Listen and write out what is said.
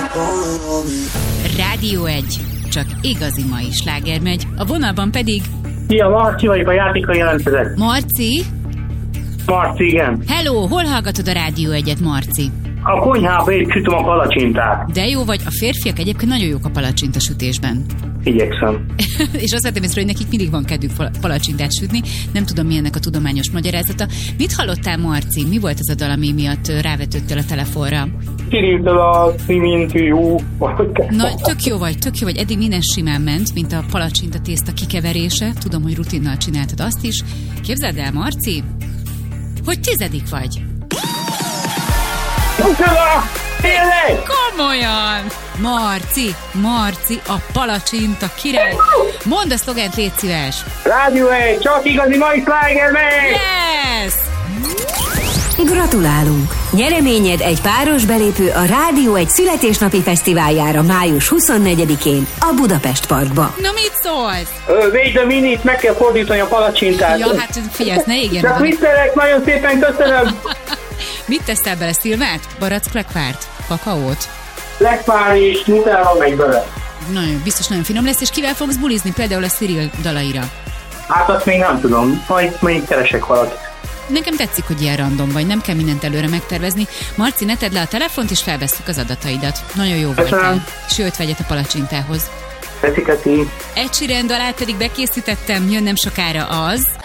Rádió 1. Csak igazi mai sláger megy. A vonalban pedig... Szia, Marci vagyok, a játékra jelentkezek. Marci? Marci, igen. Hello, hol hallgatod a Rádió 1-et, Marci? A konyhába épp sütöm a palacsintát. De jó vagy, a férfiak egyébként nagyon jók a palacsinta sütésben. Igyekszem. És azt vettem észre, hogy nekik mindig van kedvük palacsintát sütni. Nem tudom, mi ennek a tudományos magyarázata. Mit hallottál, Marci? Mi volt az a dal, ami miatt rávetődtél a telefonra? Kirintől a szimintű. Na, tök jó vagy. Eddig minden simán ment, mint a palacsinta tészta kikeverése. Tudom, hogy rutinnal csináltad azt is. Képzeld el, Marci, hogy 10. vagy. Tényleg? Komolyan! Marci, a palacsinta király. Mondd a szlogent, légy szíves. Rádió 1, csak igazi mai sláger megy! Yes! Gratulálunk! Nyereményed egy páros belépő a Rádió 1 születésnapi fesztiváljára május 24-én a Budapest Parkba. Na, mit szólsz? Wait a minute, meg kell fordítani a palacsintát. Ja, hát figyelj, ne égjen. Csak viccelek, nagyon szépen köszönöm. Mit tesztel bele, szilvát? Barack lekvárt? Kakaót? Lekvár és nutella megy bele. Nagyon, biztos nagyon finom lesz, és kivel fogsz bulizni? Például a Cyril dalaira. Hát azt még nem tudom, majd még keresek valakit. Nekem tetszik, hogy ilyen random vagy, nem kell mindent előre megtervezni. Marci, ne tedd le a telefont, és felvesszük az adataidat. Nagyon jó voltál. Sőt, vegyet a palacsintához. Köszi. Egy Sheeran dalát pedig bekészítettem, jön nem sokára az...